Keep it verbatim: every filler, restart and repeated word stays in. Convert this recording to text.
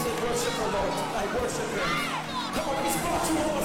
say worship the Lord. I worship Him. Come on, He's brought you over